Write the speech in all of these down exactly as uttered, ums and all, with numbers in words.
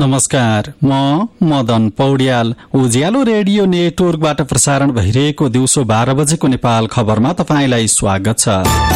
नमस्कार, म मदन पौड्याल। उज्यालो रेडियो नेटवर्कबाट प्रसारण भइरहेको दिउँसो बाह्र बजेको नेपाल खबरमा तपाईंलाई स्वागत छ।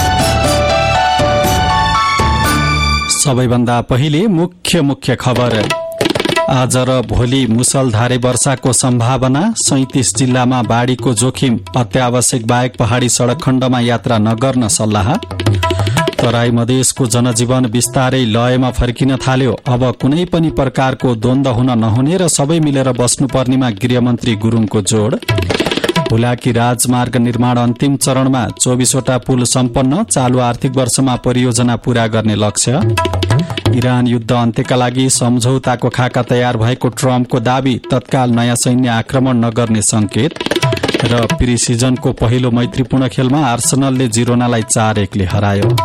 सबैभन्दा पहिले मुख्य मुख्य खबर। आज र भोलि मुसलधारे वर्षाको सम्भावना, सैंतीस जिल्लामा बाढ़ीको जोखिम, अत्यावश्यक बाहेक पहाड़ी सड़क खण्डमा यात्रा नगर्न सल्लाह। तराई मधेसको जनजीवन बिस्तारै लयमा फर्किन थाल्यो। अब कुनै पनि प्रकारको द्वन्द्व हुन नहुने र सबै मिलेर बस्नुपर्नेमा गृहमन्त्री गुरुङको जोड। हुलाकी राजमार्ग निर्माण अन्तिम चरणमा, चौबीसवटा पुल सम्पन्न, चालु आर्थिक वर्षमा परियोजना पूरा गर्ने लक्ष्य। इरान युद्ध अन्त्यका लागि सम्झौताको खाका तयार भएको ट्रम्पको दावी, तत्काल नयाँ सैन्य आक्रमण नगर्ने संकेत। र प्री सिजनको पहिलो मैत्रीपूर्ण खेलमा आर्सेनलले जिरोनालाई चार एकले हरायो।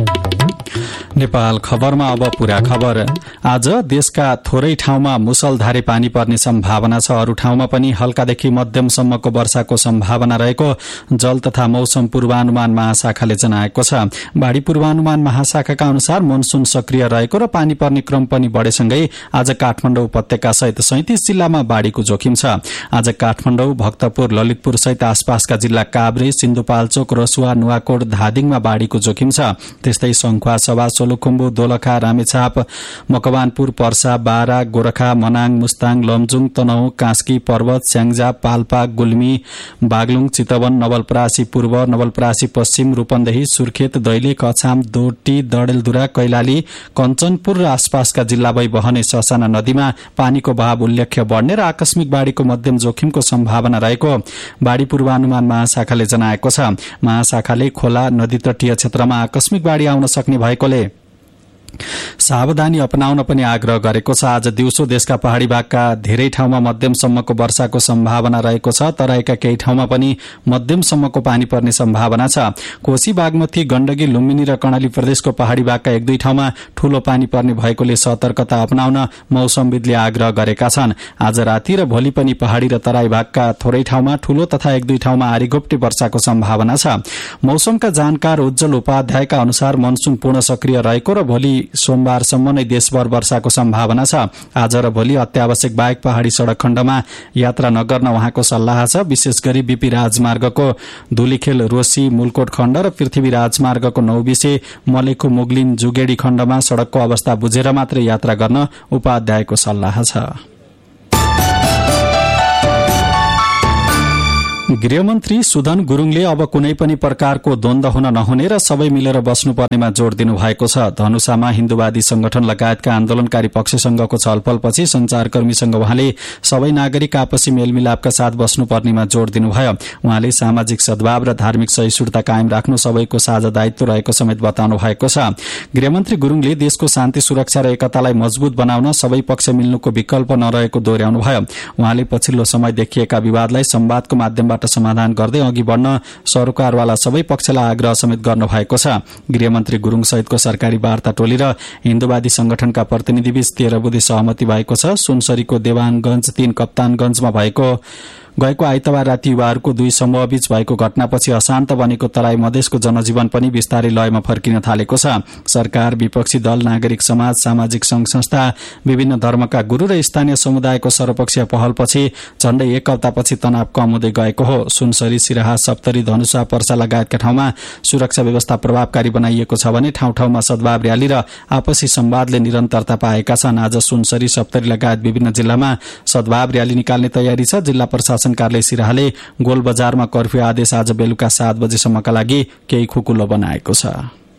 नेपाल खबरमा अब पूरा खबर। आज देशका थोरै ठाउँमा मुसलधारे पानी पर्ने सम्भावना छ। अरू ठाउँमा पनि हल्कादेखि मध्यमसम्मको वर्षाको सम्भावना रहेको जल तथा मौसम पूर्वानुमान महाशाखाले जनाएको छ। बाढ़ी पूर्वानुमान महाशाखाका अनुसार मनसून सक्रिय रहेको र पानी पर्ने क्रम पनि बढेसँगै आज काठमाडौँ उपत्यका सहित सैंतीस जिल्लामा बाढ़ीको जोखिम छ। आज काठमाडौँ, भक्तपुर, ललितपुर सहित आसपासका जिल्ला काभ्रे, सिन्धुपाल्चोक, रसुवा, नुवाकोट, धादिङमा बाढ़ीको जोखिम छ। त्यस्तै सङ्खुवा, सभा, सोलुखुम्बु, दोलखा, रामेछाप, मकवानपुर, पर्सा, बारा, गोरखा, मनाङ, मुस्ताङ, लमजुङ, तनहुँ, कास्की, पर्वत, स्याङ्जा, पाल्पा, गुल्मी, बागलुङ, चितवन, नवलपरासी पूर्व, नवलपरासी पश्चिम, रूपन्देही, सुर्खेत, दैलेख, अछाम, दोटी, दडेलधुरा, कैलाली, कञ्चनपुर र आसपासका जिल्ला भई बहने ससाना नदीमा पानीको बहाव उल्लेख्य बढ्ने र आकस्मिक बाढ़ीको मध्यम जोखिमको सम्भावना रहेको बाढ़ी पूर्वानुमान महाशाखाले जनाएको छ। महाशाखाले खोला, नदी तटीय क्षेत्रमा आकस्मिक बाढ़ी आउन सक्ने भएकोले सावधानी अपनाउन पनि आग्रह गरेको छ। आज दिउँसो देशका पहाड़ी भागका धेरै ठाउँमा मध्यमसम्मको वर्षाको सम्भावना रहेको छ। तराईका केही ठाउँमा पनि मध्यमसम्मको पानी पर्ने सम्भावना छ। कोशी, बागमती, गण्डकी, लुम्बिनी र कर्णाली प्रदेशको पहाड़ी भागका एक दुई ठाउँमा ठूलो पानी पर्ने भएकोले सतर्कता अपनाउन मौसमविदले आग्रह गरेका छन्। आज राति र भोलि पनि पहाड़ी र तराई भागका थोरै ठाउँमा ठूलो तथा एक दुई ठाउँमा आरीघोप्टे वर्षाको सम्भावना छ। मौसमका जानकार उज्जवल उपाध्यायका अनुसार मनसून पूर्ण सक्रिय रहेको र भोलि सोमबारसम्म नै देशभर वर्षाको सम्भावना छ। आज र भोलि अत्यावश्यक बाहेक पहाड़ी सड़क खण्डमा यात्रा नगर्न उहाँको सल्लाह छ। विशेष गरी बीपी राजमार्गको धुलीखेल, रोसी, मुलकोट खण्ड र पृथ्वी राजमार्गको नौबिसे, मलेखु, मुगलिन, जुगेडी खण्डमा सड़कको अवस्था बुझेर मात्रै यात्रा गर्न उपाध्यायको सल्लाह छ। गृहमन्त्री सुदन गुरुङले अब कुनै पनि प्रकारको द्वन्द्व हुन नहुने र सबै मिलेर बस्नुपर्नेमा जोड़ दिनु भएको छ। धनुषामा हिन्दूवादी संगठन लगायतका आन्दोलनकारी पक्षसँगको छलफलपछि संचारकर्मीसँग उहाँले सबै नागरिक आपसी मेलमिलापका साथ बस्नुपर्नेमा जोड़ दिनुभयो। उहाँले सामाजिक सद्भाव र धार्मिक सहिष्णुता कायम राख्नु सबैको साझा दायित्व रहेको समेत बताउनु भएको छ। गृहमन्त्री गुरुङले देशको शान्ति, सुरक्षा र एकतालाई मजबुत बनाउन सबै पक्ष मिल्नुको विकल्प नरहेको दोहोर्याउनुभयो। उहाँले पछिल्लो समय देखिएका विवादलाई संवादको माध्यमबाट समाधान गर्दै अघि बढ्न सरकारवाला सबै पक्षलाई आग्रह समेत गर्नु भएको छ। गृहमन्त्री गुरुङ सहितको सरकारी वार्ता टोली र हिन्दूवादी संगठनका प्रतिनिधिबीच तेह्र बुधे सहमति भएको छ। सुनसरीको देवानगंज तीन कप्तानगंजमा भएको गएको आइतबार राति युवाहरूको दुई समूहबीच भएको घटनापछि अशान्त बनेको तराई मधेसको जनजीवन पनि बिस्तारै लयमा फर्किन थालेको छ। सरकार, विपक्षी दल, नागरिक समाज, सामाजिक संघ संस्था, विभिन्न धर्मका गुरू र स्थानीय समुदायको सर्वपक्षीय पहलपछि झण्डै एक हप्तापछि तनाव कम हुँदै गएको हो। सुनसरी, सिराहा, सप्तरी, धनुषा, पर्सा लगायतका ठाउँमा सुरक्षा व्यवस्था प्रभावकारी बनाइएको छ भने ठाउँ ठाउँमा सद्भाव र्याली र आपसी संवादले निरन्तरता पाएका छन्। आज सुनसरी, सप्तरी लगायत विभिन्न जिल्लामा सद्भाव र्याली निकाल्ने तयारी छ। जिल्ला प्रशासन कार्यालय सिराहाले गोल बजारमा कर्फ्यू आदेश आज बेलुका सात बजेसम्मका लागि केही खुकुलो बनाएको छ।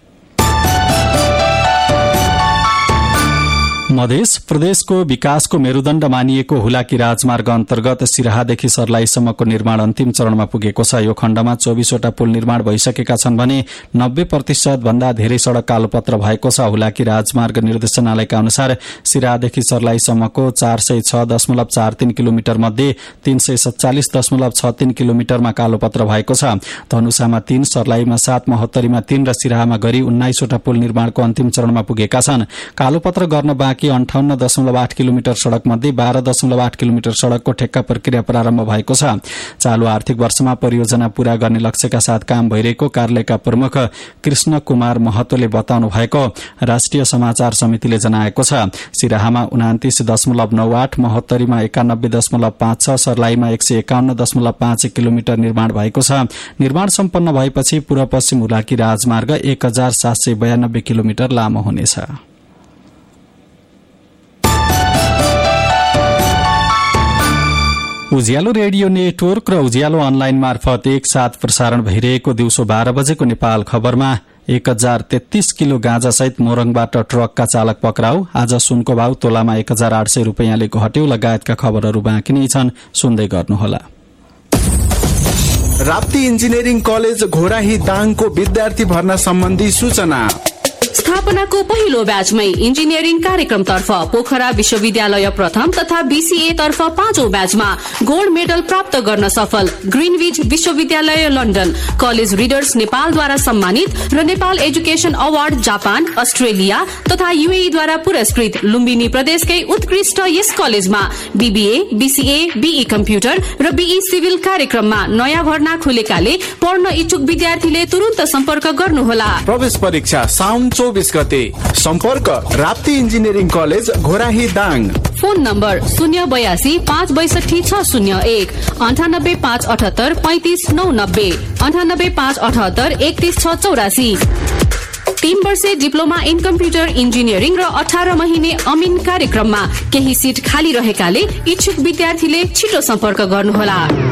मध्य प्रदेशको विकासको मेरुदण्ड मानिएको हुलाकी राजमार्ग अन्तर्गत सिराहादेखि सर्लाहीसम्मको निर्माण अन्तिम चरणमा पुगेको छ। यो खण्डमा चौबीसवटा पुल निर्माण भइसकेका छन् भने नब्बे प्रतिशत भन्दा धेरै सड़क कालोपत्र भएको छ। हुलाकी राजमार्ग निर्देशनालयका अनुसार सिराहादेखि सर्लाहीसम्मको चार सय छ दशमलव चार तीन किलोमिटर मध्ये तीन सय सत्तालिस दशमलव छ तीन किलोमिटरमा कालोपत्र भएको छ। धनुषामा तीन, सर्लाहीमा सात, महोत्तरीमा तीन र सिराहामा गरी उन्नाइसवटा पुल निर्माणको अन्तिम चरणमा पुगेका छन्। कालोपत्र गर्न बाँकी बाँकी अन्ठाउन्न दशमलव आठ किलोमिटर सड़क मध्ये बाह्र दशमलव आठ किलोमिटर सड़कको ठेक्का प्रक्रिया प्रारम्भ भएको छ। चालू आर्थिक वर्षमा परियोजना पूरा गर्ने लक्ष्यका साथ काम भइरहेको कार्यालयका प्रमुख कृष्ण कुमार महतोले बताउनु भएको राष्ट्रिय समाचार समितिले जनाएको छ। सिराहामा उनातिस दशमलव नौ आठ, महोत्तरीमा एकानब्बे दशमलव पाँच छ, सर्लाहीमा एक सय एकाउन्न दशमलव पाँच किलोमिटर निर्माण भएको छ। निर्माण सम्पन्न भएपछि पूर्व पश्चिम हुलाकी राजमार्ग एक हजार सात सय बयानब्बे किलोमिटर लामो हुनेछ। उज्यालो रेडियो नेटवर्क र उज्यालो अनलाइन मार्फत एक साथ प्रसारण भइरहेको दिउँसो बाह्र बजेको नेपाल खबरमा एक हजार तेत्तीस किलो गाँजा सहित मोरङबाट ट्रकका चालक पक्राउ। आज सुनको भाव तोलामा एक हजार आठ सय रुपियाँले घट्यो। लगायतका खबरहरू बाँकी नै छन्, सुन्दै गर्नुहोला। राप्ती इन्जिनियरिङ कलेज घोराही दाङको विद्यार्थी भर्ना सम्बन्धी सूचना। स्थापनाको पहिलो ब्याचमै इन्जिनियरिङ कार्यक्रमतर्फ पोखरा विश्वविद्यालय प्रथम तथा बीसीए तर्फ पाँचौं ब्याचमा गोल्ड मेडल प्राप्त गर्न सफल ग्रीनविच विश्वविद्यालय लन्डन, कलेज रिडर्स नेपालद्वारा सम्मानित र Nepal education award Japan, Australia तथा यूएई द्वारा पुरस्कृत लुम्बिनी प्रदेशकै उत्कृष्ट यस कलेजमा बीबीए, बीसीए, बीई कम्प्युटर र बीई सिभिल कार्यक्रममा नयाँ भर्ना खुलेकाले पढ्न इच्छुक विद्यार्थीले तुरुन्त सम्पर्क गर्नुहोला। प्रवेश परीक्षा साउन चौबीस गते। सम्पर्क Rapti engineering college Ghorahi Dang. Phone number शून्य बयासी पाँच बैसठी छ शून्य एक, अन्ठानब्बे पाँच अठहत्तर पैंतिस नौ नब्बे, अन्ठानब्बे पाँच अठहत्तर एकतीस छ चौरासी। तीन वर्षे डिप्लोमा इन कम्प्युटर इन्जिनियरिङ र अठार महिने अमिन कार्यक्रममा केही सिट खाली रहेकाले इच्छुक विद्यार्थीले छिटो सम्पर्क गर्नुहोला।